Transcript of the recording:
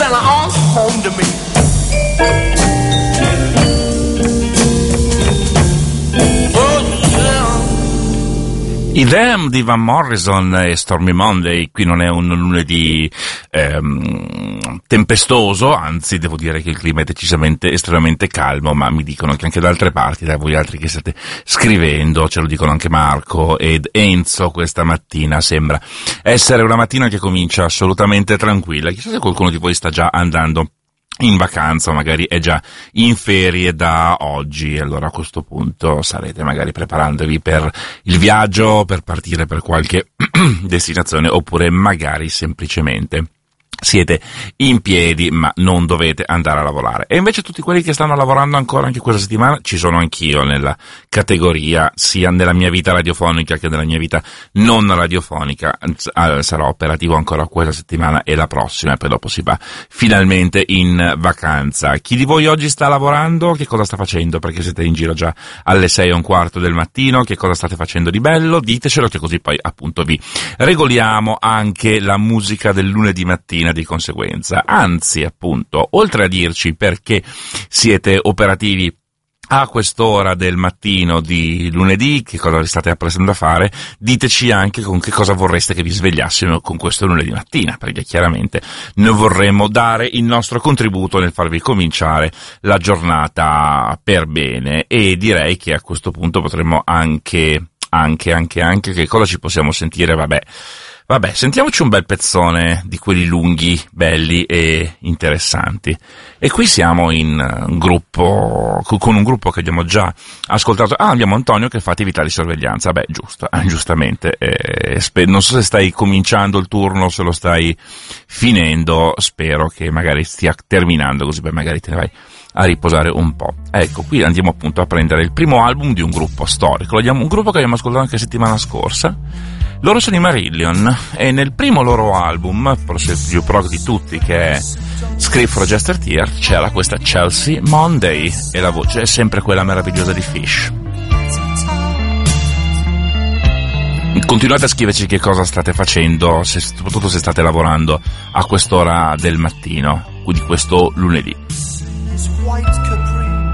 Send her on home to me. I Them di Van Morrison e Stormy Monday. Qui non è un lunedì tempestoso, anzi devo dire che il clima è decisamente estremamente calmo, ma mi dicono che anche da altre parti, da voi altri che state scrivendo, ce lo dicono anche Marco ed Enzo, questa mattina sembra essere una mattina che comincia assolutamente tranquilla. Chissà se qualcuno di voi sta già andando in vacanza, magari è già in ferie da oggi, allora a questo punto sarete magari preparandovi per il viaggio, per partire per qualche destinazione, oppure magari semplicemente siete in piedi ma non dovete andare a lavorare. E invece tutti quelli che stanno lavorando ancora anche questa settimana, ci sono anch'io nella categoria, sia nella mia vita radiofonica che nella mia vita non radiofonica. Sarò operativo ancora questa settimana e la prossima, e poi dopo si va finalmente in vacanza. Chi di voi oggi sta lavorando? Che cosa sta facendo? Perché siete in giro già alle 6:15 del mattino, che cosa state facendo di bello? Ditecelo, che così poi appunto vi regoliamo anche la musica del lunedì mattina di conseguenza. Anzi, appunto, oltre a dirci perché siete operativi a quest'ora del mattino di lunedì, che cosa vi state apprestando a fare, diteci anche con che cosa vorreste che vi svegliassimo con questo lunedì mattina, perché chiaramente noi vorremmo dare il nostro contributo nel farvi cominciare la giornata per bene. E direi che a questo punto potremmo anche che cosa ci possiamo sentire? Vabbè, sentiamoci un bel pezzone di quelli lunghi, belli e interessanti. E qui siamo in un gruppo, con un gruppo che abbiamo già ascoltato. Abbiamo Antonio che fa attività di sorveglianza. Beh, giustamente. Non so se stai cominciando il turno, se lo stai finendo. Spero che magari stia terminando, così poi magari te ne vai a riposare un po'. Ecco, qui andiamo appunto a prendere il primo album di un gruppo storico. Un gruppo che abbiamo ascoltato anche settimana scorsa. Loro sono i Marillion, e nel primo loro album, forse il più prog di tutti, che è Script for a Jester Tear, c'era questa Chelsea Monday, e la voce è sempre quella meravigliosa di Fish. Continuate a scriverci che cosa state facendo, soprattutto se state lavorando a quest'ora del mattino, di questo lunedì.